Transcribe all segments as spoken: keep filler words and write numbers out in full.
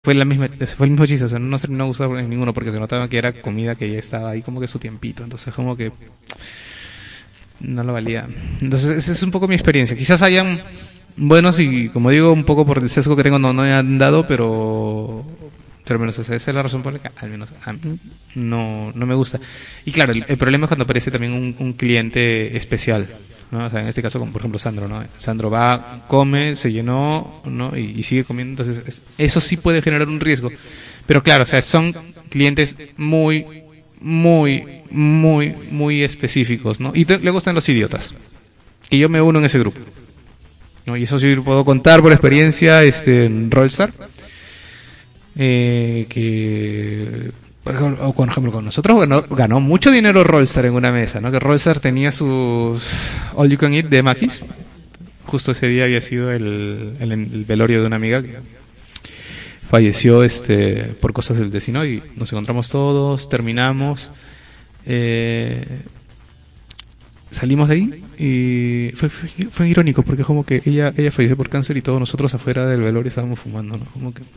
fue la misma, fue el mismo chiste, o sea, no se terminó gustando en ninguno porque se notaba que era comida que ya estaba ahí como que su tiempito, entonces como que no lo valía. Entonces esa es un poco mi experiencia. Quizás hayan buenos y, como digo, un poco por el sesgo que tengo no, no he andado, pero pero menos esa, esa es la razón por la que al menos a mí no, no me gusta. Y claro, el, el problema es cuando aparece también un, un cliente especial, ¿no? O sea, en este caso, como por ejemplo Sandro, ¿no? Sandro va, come, se llenó, ¿no? Y, y sigue comiendo, entonces es, eso sí puede generar un riesgo. Pero claro, o sea, son clientes muy, muy, muy, muy específicos, ¿no? Y te, luego están los idiotas. Y yo me uno en ese grupo, ¿no? Y eso sí puedo contar por experiencia, este, en Rollstar, eh, que por ejemplo, o por ejemplo con nosotros ganó, ganó mucho dinero Rollstar en una mesa, ¿no? Que Rollstar tenía sus All You Can Eat de Maquis. Justo ese día había sido el, el, el velorio de una amiga que falleció este por cosas del destino y nos encontramos todos, terminamos, eh, salimos de ahí y fue, fue, fue irónico porque como que ella ella falleció por cáncer y todos nosotros afuera del velorio estábamos fumando, ¿no? Como que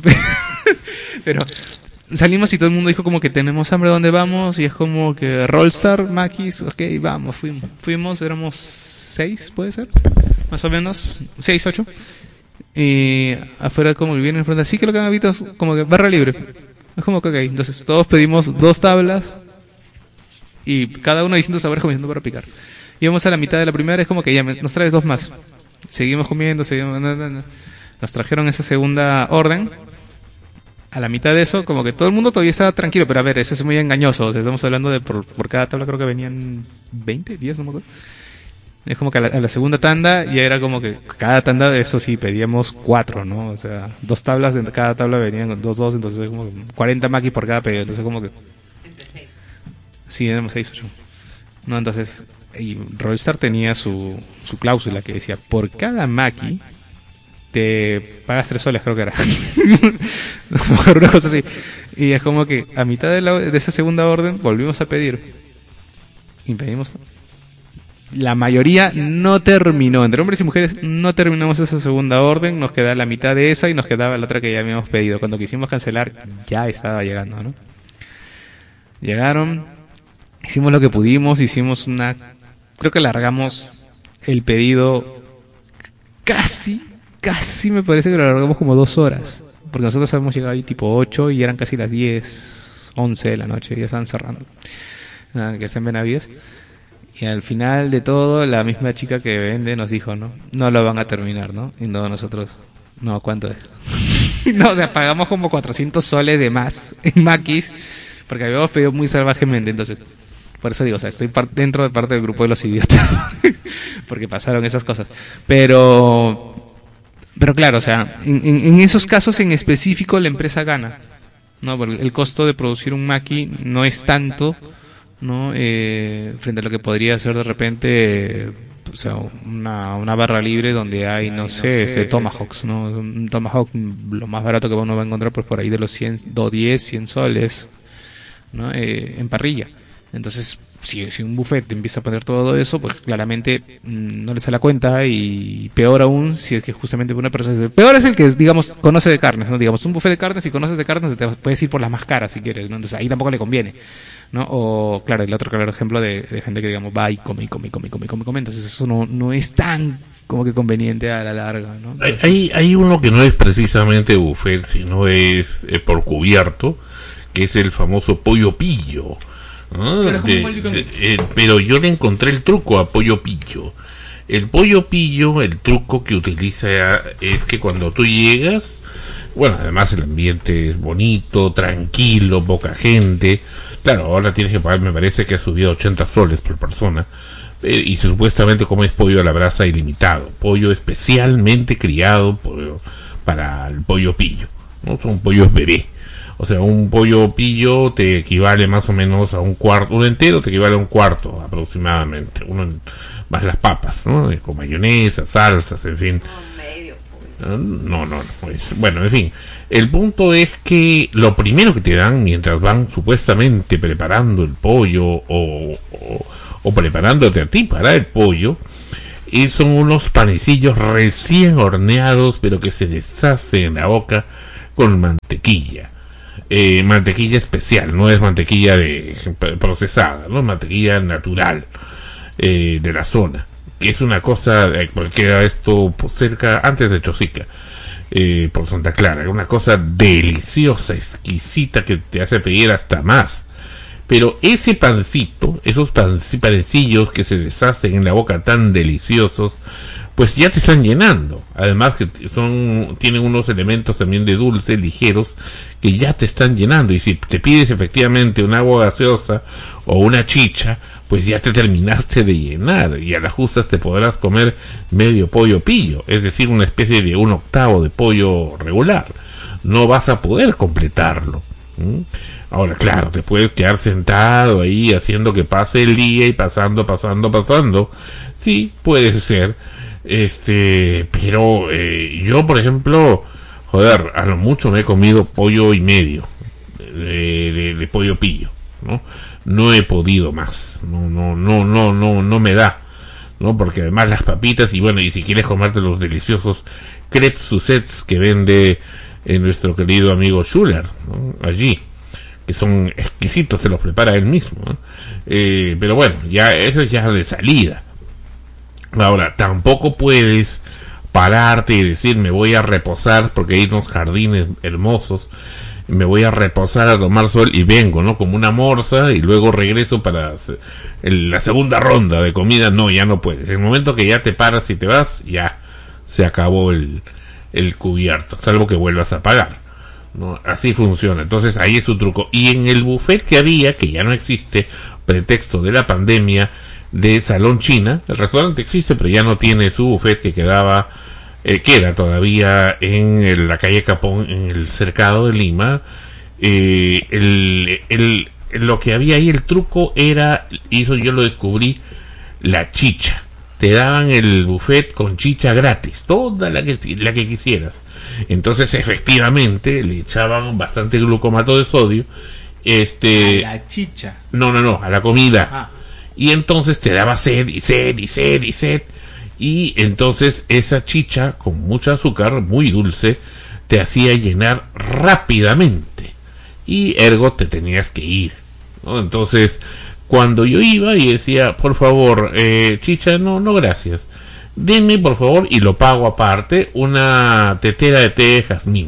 pero salimos y todo el mundo dijo como que tenemos hambre, ¿dónde vamos? Y es como que Rollstar, Maquis, ok, vamos, fuimos, fuimos, éramos seis, puede ser, más o menos, seis, ocho, y afuera como que vienen enfrente, así que lo que han visto es como que barra libre, es como que ok, entonces todos pedimos dos tablas y cada uno distintos sabores comiendo para picar. Íbamos a la mitad de la primera, es como que ya me, nos traes dos más, seguimos comiendo, seguimos, no, no, no. Nos trajeron esa segunda orden. A la mitad de eso, como que todo el mundo todavía estaba tranquilo, pero a ver, eso es muy engañoso. O sea, estamos hablando de por, por cada tabla creo que venían veinte, diez, no me acuerdo. Es como que a la, a la segunda tanda ya era como que cada tanda de eso sí pedíamos cuatro, ¿no? O sea, dos tablas, de cada tabla venían dos, dos, entonces como que cuarenta maquis por cada pedido. Entonces como que... Sí, éramos seis, ocho. No, entonces... Y Rollstar tenía su, su cláusula que decía, por cada maqui te pagas tres soles, creo que era. Una cosa así. Y es como que a mitad de, la, de esa segunda orden volvimos a pedir. Y pedimos. La mayoría no terminó. Entre hombres y mujeres no terminamos esa segunda orden. Nos quedaba la mitad de esa y nos quedaba la otra que ya habíamos pedido. Cuando quisimos cancelar, ya estaba llegando, ¿no? Llegaron. Hicimos lo que pudimos. Hicimos una... Creo que largamos el pedido casi... Casi me parece que lo alargamos como dos horas. Porque nosotros habíamos llegado ahí tipo ocho y eran casi las diez, once de la noche. Ya estaban cerrando. Ah, que está en Benavides. Y al final de todo, la misma chica que vende nos dijo, ¿no? No lo van a terminar, ¿no? Y no, nosotros, no, ¿cuánto es? No, o sea, pagamos como cuatrocientos soles de más en Maquis. Porque habíamos pedido muy salvajemente, entonces... Por eso digo, o sea, estoy par- dentro de parte del grupo de los idiotas. Porque pasaron esas cosas. Pero... Pero claro, o sea, en, en, en esos casos en específico la empresa gana, ¿no? Porque el costo de producir un maqui no es tanto, ¿no? Eh, frente a lo que podría ser de repente, eh, o sea, una, una barra libre donde hay, no sé, ese tomahawks, ¿no? Un tomahawk, lo más barato que uno va a encontrar, pues por ahí de los cien, diez, cien soles, ¿no? Eh, en parrilla. Entonces, si, si un buffet empieza a poner todo eso, pues claramente mmm, no le sale la cuenta, y peor aún si es que justamente una persona... Peor es el que, digamos, conoce de carnes, ¿no? Digamos, un buffet de carnes, si conoces de carnes, te puedes ir por las más caras si quieres, ¿no? Entonces ahí tampoco le conviene, ¿no? O, claro, el otro claro ejemplo de, de gente que, digamos, va y come, y come, y come, y come, y come, come. Entonces eso no, no es tan como que conveniente a la larga, ¿no? Entonces, hay, hay uno que no es precisamente buffet, sino es eh, por cubierto, que es el famoso pollo pillo. Ah, pero, de, de, eh, pero yo le encontré el truco a pollo pillo. El pollo pillo, el truco que utiliza es que cuando tú llegas, bueno, además el ambiente es bonito, tranquilo, poca gente. Claro, ahora tienes que pagar, me parece que ha subido ochenta soles por persona. Eh, y supuestamente comes pollo a la brasa ilimitado, pollo especialmente criado por, para el pollo pillo, ¿no? Son pollos bebé. O sea, un pollo pillo te equivale más o menos a un cuarto, un entero te equivale a un cuarto aproximadamente, uno más las papas, ¿no? Con mayonesa, salsas, en fin. No, no, no, pues, bueno, en fin. El punto es que lo primero que te dan mientras van supuestamente preparando el pollo o, o, o preparándote a ti para el pollo, y son unos panecillos recién horneados, pero que se deshacen en la boca, con mantequilla. Eh, mantequilla especial, no es mantequilla de procesada, no, mantequilla natural eh, de la zona, que es una cosa eh, queda esto cerca antes de Chosica, eh, por Santa Clara, una cosa deliciosa, exquisita, que te hace pedir hasta más. Pero ese pancito, esos pan, panecillos que se deshacen en la boca tan deliciosos, pues ya te están llenando. Además que son, tienen unos elementos también de dulce, ligeros, que ya te están llenando. Y si te pides efectivamente un agua gaseosa o una chicha, pues ya te terminaste de llenar. Y a las justas te podrás comer medio pollo pillo, es decir, una especie de un octavo de pollo regular. No vas a poder completarlo. ¿Mm? Ahora, claro, te puedes quedar sentado ahí haciendo que pase el día y pasando, pasando, pasando. Sí, puede ser. Este, pero eh, yo, por ejemplo, joder, a lo mucho me he comido pollo y medio de, de, de pollo pillo, ¿no? No he podido más, no, no, no, no, no, no me da, ¿no? Porque además las papitas y bueno, y si quieres comerte los deliciosos crepes Suzette que vende eh, nuestro querido amigo Schuller, ¿no? Allí, que son exquisitos, te los prepara él mismo, ¿no? Eh, pero bueno, ya eso es ya de salida. Ahora, tampoco puedes pararte y decir, me voy a reposar, porque hay unos jardines hermosos, me voy a reposar a tomar sol y vengo, ¿no? Como una morsa, y luego regreso para el, la segunda ronda de comida. No, ya no puedes. En el momento que ya te paras y te vas, ya se acabó el, el cubierto, salvo que vuelvas a pagar, ¿no? Así funciona. Entonces ahí es su truco. Y en el buffet que había, que ya no existe, pretexto de la pandemia, de Salón China, el restaurante existe pero ya no tiene su buffet que quedaba, eh, queda todavía en el, la calle Capón, en el cercado de Lima. Eh, el, el, lo que había ahí, el truco era, y eso yo lo descubrí, la chicha. Te daban el buffet con chicha gratis, toda la que, la que quisieras. Entonces efectivamente le echaban bastante glucomato de sodio, este, a la chicha, no, no, no, a la comida. Ajá. Y entonces te daba sed y sed y sed y sed. Y entonces esa chicha con mucho azúcar, muy dulce, te hacía llenar rápidamente. Y ergo te tenías que ir, ¿no? Entonces, cuando yo iba y decía, por favor, eh, chicha, no, no gracias. Deme, por favor, y lo pago aparte, una tetera de té de jazmín.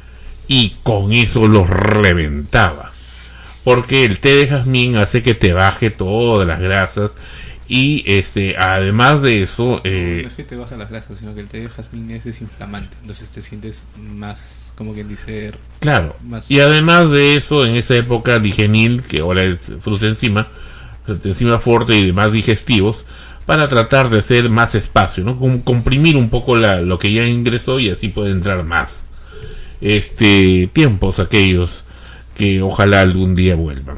Y con eso los reventaba. Porque el té de jazmín hace que te baje todas las grasas y este además de eso eh, no es que te baja las grasas, sino que el té de jazmín es desinflamante, entonces te sientes más, como quien dice, claro, más... y además de eso, en esa época digenil, que ahora es fruta enzima, fruta enzima fuerte y demás digestivos, para tratar de hacer más espacio, ¿no? Como comprimir un poco la, lo que ya ingresó y así puede entrar más. Este tiempos aquellos que ojalá algún día vuelvan.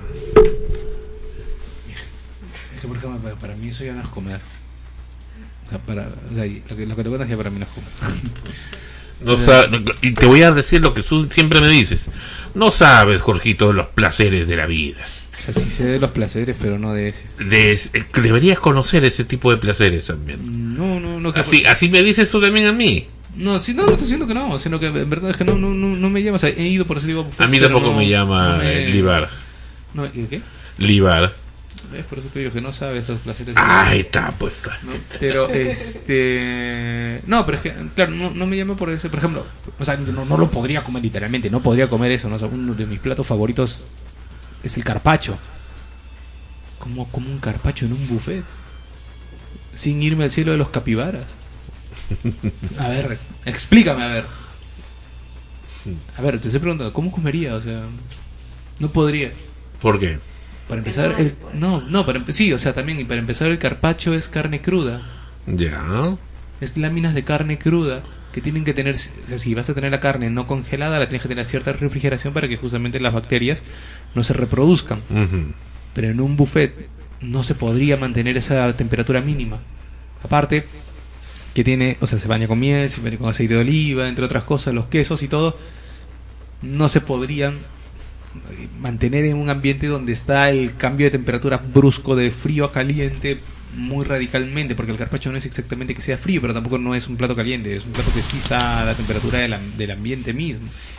Es que por ejemplo, para, para mí eso ya no es comer. O sea, para, o sea, lo que, lo que te cuentas ya para mí no es comer. No sabes, y te voy a decir lo que tú siempre me dices. No sabes, Jorgito, los placeres de la vida. O sea, sí sé de los placeres, pero no de ese. De, deberías conocer ese tipo de placeres también. No, no, no. Así, por... así me dices tú también a mí. No, si no, no estoy diciendo que no, sino que en verdad es que no, no, no, no me llama. O sea, he ido por ese tipo de buffets, a mí tampoco no, me llama no me... Libar. No, ¿y qué? Libar. Es por eso te digo que no sabes los placeres. Ah, ahí está, pues. ¿No? Pero este, no, pero es que claro, no, no me llama por eso. Por ejemplo, o sea, no, no lo podría comer literalmente, no podría comer eso, ¿no? O sea, uno de mis platos favoritos es el carpaccio. ¿Cómo como un carpaccio en un buffet? Sin irme al cielo de los capibaras. A ver, explícame, a ver. A ver, te estoy preguntando, ¿cómo comería? O sea, no podría. ¿Por qué? Para empezar, el, no, no, para sí, o sea, también, y para empezar el carpaccio es carne cruda. Ya. Es láminas de carne cruda que tienen que tener, o sea, si vas a tener la carne no congelada, la tienes que tener cierta refrigeración para que justamente las bacterias no se reproduzcan. Uh-huh. Pero en un buffet no se podría mantener esa temperatura mínima. Aparte, que tiene, o sea, se baña con miel, se baña con aceite de oliva, entre otras cosas, los quesos y todo, no se podrían mantener en un ambiente donde está el cambio de temperatura brusco de frío a caliente muy radicalmente, porque el carpaccio no es exactamente que sea frío, pero tampoco no es un plato caliente, es un plato que sí está a la temperatura del, del ambiente mismo.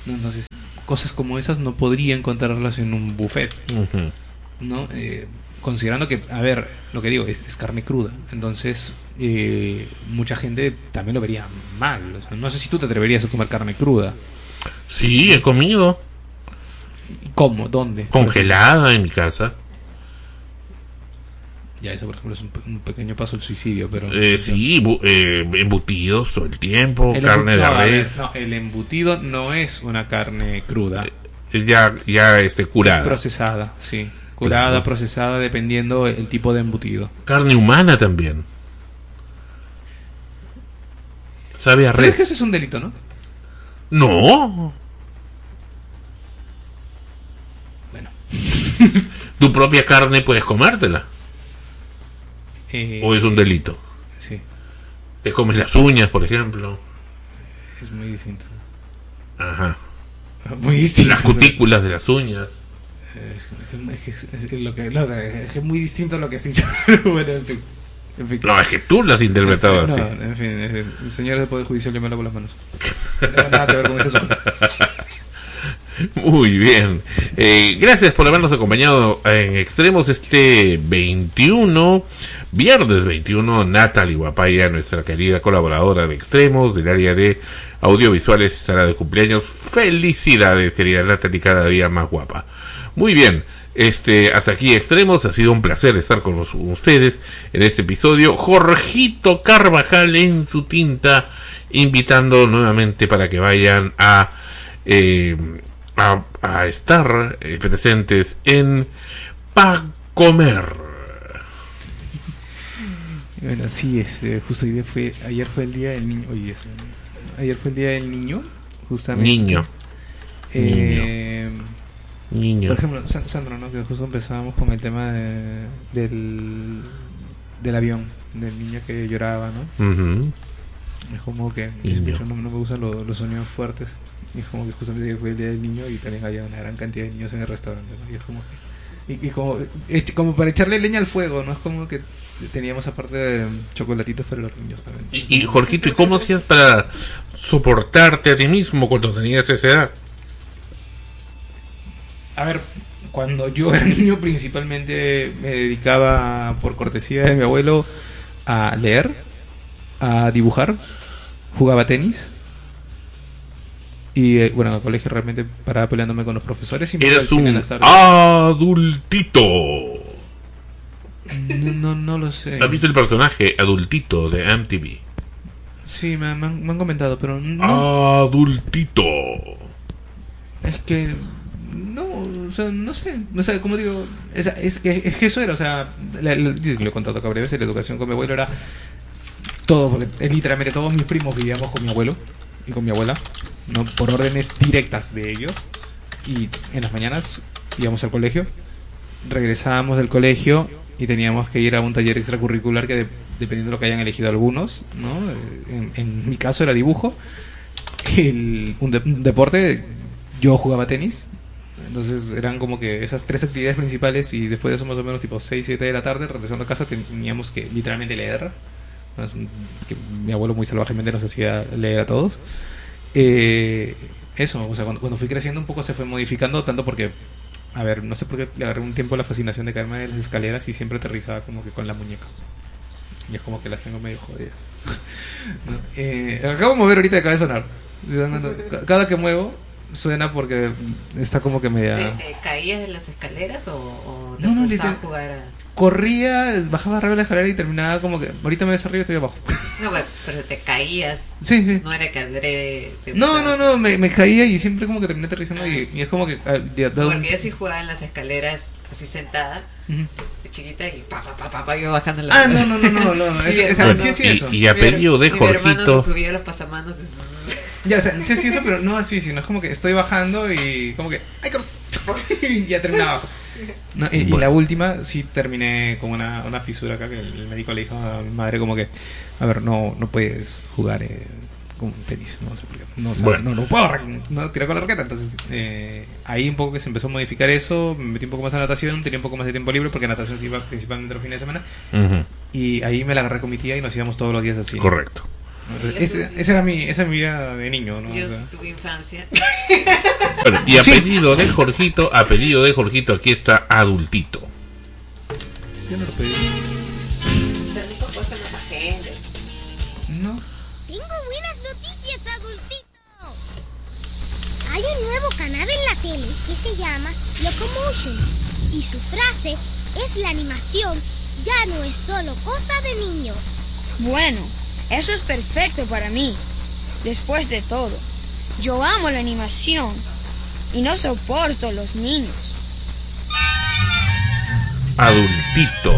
¿no? Entonces, cosas como esas no podría encontrarlas en un buffet, uh-huh. ¿no? Eh, considerando que, a ver, lo que digo, es, es carne cruda. Entonces, eh, mucha gente también lo vería mal. O sea, no sé si tú te atreverías a comer carne cruda. Sí, he comido. ¿Cómo? ¿Dónde? Congelada en mi casa. Ya, eso por ejemplo es un, pe- un pequeño paso al suicidio, pero... Eh, sí, bu- eh, embutidos todo el tiempo, el carne embu- de no, res. No, el embutido no es una carne cruda. Eh, ya, ya este, curada. Es procesada, sí. Curada, claro. Procesada, dependiendo el tipo de embutido. Carne humana también. Sabe a res. ¿Sabes que eso es un delito, no? No. Bueno. ¿Tu propia carne puedes comértela? Eh, ¿O es un delito? Sí. ¿Te comes las uñas, por ejemplo? Es muy distinto. Ajá. Muy distinto. Las cutículas de las uñas. Es, es, es, es, lo que, no, o sea, es, es muy distinto a lo que has dicho. Pero bueno, en fin. En fin. No, es que tú lo has interpretado no, así. En fin, el señor del Poder Judicial, yo me lavo las manos. No tiene nada que ver con eso. Muy bien. Eh, gracias por habernos acompañado en Extremos este veintiuno, viernes veintiuno. Natalie Guapaya, nuestra querida colaboradora de Extremos del área de audiovisuales, estará de cumpleaños. Felicidades, querida Natalie, cada día más guapa. Muy bien. Este, hasta aquí Extremos, ha sido un placer estar con los, ustedes en este episodio. Jorgito Carvajal en su tinta, invitando nuevamente para que vayan a eh, a, a estar eh, presentes en Pa' Comer. Bueno, sí, es, eh, justo ayer fue, ayer fue el día del niño. Oye, eso, ayer fue el día del niño, justamente. Niño. Eh, niño. Niño. Por ejemplo, Sandro, ¿no? Que justo empezábamos con el tema de, del del avión, del niño que lloraba, ¿no? Uh-huh. Es como que yo no, no me gustan los, los sonidos fuertes. Y es como que justamente fue el día del niño y también había una gran cantidad de niños en el restaurante, ¿no? Y es como que, y, y como, como para echarle leña al fuego, ¿no? Es como que teníamos aparte de chocolatitos para los niños también. Y, y Jorgito, ¿y cómo hacías para soportarte a ti mismo cuando tenías esa edad? A ver, cuando yo era niño principalmente me dedicaba, por cortesía de mi abuelo, a leer, a dibujar, jugaba tenis. Y eh, bueno, en el colegio realmente paraba peleándome con los profesores y me eres un adultito. No, no, no lo sé. ¿Has visto el personaje adultito de M T V? Sí, me, me, han, me han comentado, pero no. Adultito. Es que no, o sea, no sé, o sea, como digo, es, es que es que eso era, o sea, le, le, le he contado varias veces, la educación con mi abuelo era todo, porque literalmente todos mis primos vivíamos con mi abuelo y con mi abuela, no por órdenes directas de ellos, y en las mañanas íbamos al colegio, regresábamos del colegio y teníamos que ir a un taller extracurricular que de, dependiendo de lo que hayan elegido algunos, ¿no? En, en mi caso era dibujo, el, un, de, un deporte, yo jugaba tenis, entonces eran como que esas tres actividades principales y después de eso más o menos tipo seis, siete de la tarde, regresando a casa teníamos que literalmente leer, que mi abuelo muy salvajemente nos hacía leer a todos. Eh, eso, o sea, cuando, cuando fui creciendo un poco se fue modificando, tanto porque, a ver, no sé por qué le agarré un tiempo la fascinación de caerme de las escaleras y siempre aterrizaba como que con la muñeca. Y es como que las tengo medio jodidas. ¿No? Eh, acabo de mover ahorita, acaba de sonar. Cada que muevo suena porque está como que media... ¿Te, te caías de las escaleras o, o te no, no, gustaba jugar a...? Corría, bajaba arriba de la escalera y terminaba como que... Ahorita me ves arriba y estoy abajo. No, pero, pero te caías. Sí, sí. No era que adrede... No, no, no, me, me caía y siempre como que terminé aterrizando. Ah. y, y es como que... Ah, ya, porque un... yo sí jugaba en las escaleras así sentada, uh-huh. de chiquita y pa, pa, pa, pa, pa, iba bajando en la... Ah, no, no, no, no, no, no. Es, es, bueno, sí, sí, y, eso. Y a pedido de Jorgito... Mi hermano se subía los pasamanos... Ya, o sea, sí, sí, eso, pero no así, sino es como que estoy bajando y como que... ¡Ay, y ya terminé abajo. No, y, bueno. y la última sí terminé con una, una fisura acá que el médico le dijo a mi madre como que, a ver, no no puedes jugar eh, con tenis, no sé por qué, no, o sea, bueno. no, no puedo no, tirar con la raqueta, entonces eh, ahí un poco que se empezó a modificar eso, me metí un poco más a natación, tenía un poco más de tiempo libre porque natación se iba principalmente los fines de semana, uh-huh. y ahí me la agarré con mi tía y nos íbamos todos los días así. Correcto. Esa, esa era mi, esa es mi vida de niño, ¿no? Yo o sea. tuve infancia. Bueno, y apellido sí. de Jorgito, apellido de Jorgito, aquí está adultito. Yo no lo pedí. Ser rico cuesta más gente. No. Tengo buenas noticias, adultito. Hay un nuevo canal en la tele que se llama Locomotion y su frase es: la animación ya no es solo cosa de niños. Bueno, eso es perfecto para mí. Después de todo, yo amo la animación y no soporto a los niños. Adultito.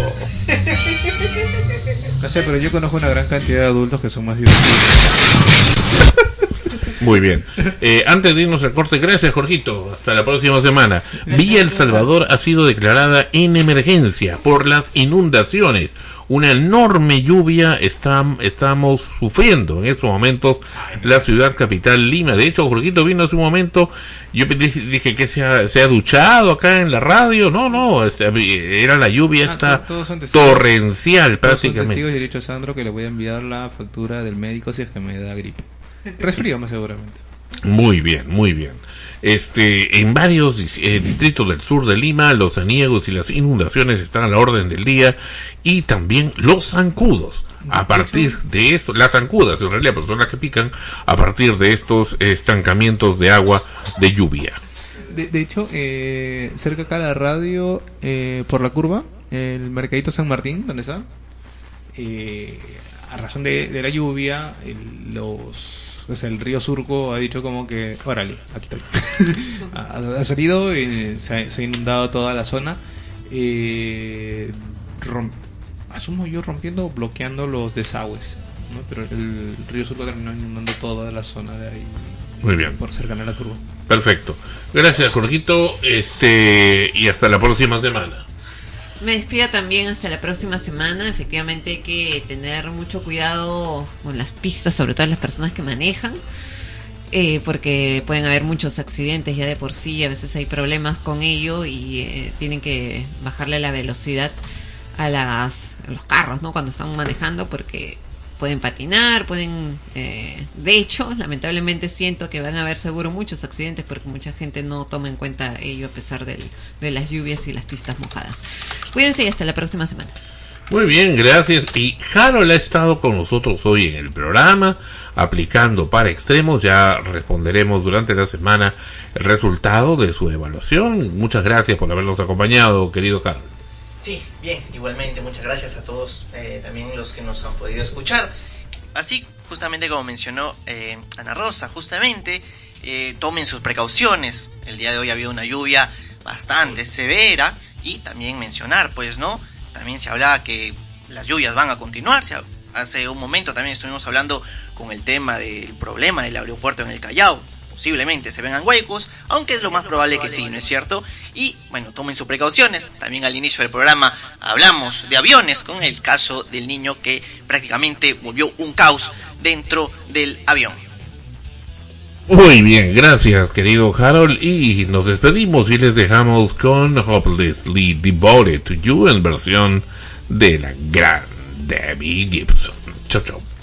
No sé, pero yo conozco una gran cantidad de adultos que son más divertidos. Muy bien. Eh, antes de irnos al corte, gracias Jorgito. Hasta la próxima semana. Villa El Salvador ha sido declarada en emergencia por las inundaciones. Una enorme lluvia está, estamos sufriendo en estos momentos la ciudad capital Lima. De hecho, Jorgito vino hace un momento. Yo dije que se ha, se ha duchado acá en la radio. No, no, era la lluvia esta ah, todos, todos torrencial todos prácticamente. Son testigos, y he dicho a Sandro que le voy a enviar la factura del médico si es que me da gripe. Resfrío más seguramente. Muy bien, muy bien. Este, en varios eh, distritos del sur de Lima, los aniegos y las inundaciones están a la orden del día, y también los zancudos. A partir de esto, las zancudas en realidad pues son las que pican a partir de estos estancamientos de agua de lluvia. De, de hecho, eh, cerca acá de la radio, eh, por la curva, el mercadito San Martín, ¿dónde está? Eh, a razón de, de la lluvia, el, los pues el río Surco ha dicho como que, órale, aquí estoy. ha, ha salido y se ha, se ha inundado toda la zona. Eh, romp, asumo yo rompiendo, bloqueando los desagües, ¿no? Pero el río Surco terminó inundando toda la zona de ahí. Muy bien. Por cercana a la curva. Perfecto. Gracias, Jorgito. Este, y hasta la próxima semana. Me despido también hasta la próxima semana. Efectivamente hay que tener mucho cuidado con las pistas, sobre todo las personas que manejan, eh, porque pueden haber muchos accidentes ya de por sí, a veces hay problemas con ello y eh, tienen que bajarle la velocidad a, las, a los carros, ¿no? Cuando están manejando, porque pueden patinar, pueden... Eh, de hecho, lamentablemente siento que van a haber seguro muchos accidentes porque mucha gente no toma en cuenta ello a pesar del, de las lluvias y las pistas mojadas. Cuídense y hasta la próxima semana. Muy bien, gracias. Y Harold ha estado con nosotros hoy en el programa, aplicando para extremos. Ya responderemos durante la semana el resultado de su evaluación. Muchas gracias por habernos acompañado, querido Harold. Sí, bien, igualmente, muchas gracias a todos, eh, también los que nos han podido escuchar. Así, justamente como mencionó eh, Ana Rosa, justamente, eh, tomen sus precauciones. El día de hoy había una lluvia bastante severa, y también mencionar, pues, ¿no? También se hablaba que las lluvias van a continuar. Hace un momento también estuvimos hablando con el tema del problema del aeropuerto en el Callao. Posiblemente se vengan huecos, aunque es lo más probable que sí, ¿no es cierto? Y bueno, tomen sus precauciones. También al inicio del programa hablamos de aviones, con el caso del niño que prácticamente volvió un caos dentro del avión. Muy bien, gracias querido Harold, y nos despedimos y les dejamos con Hopelessly Devoted to You en versión de la gran Debbie Gibson. Chau chau.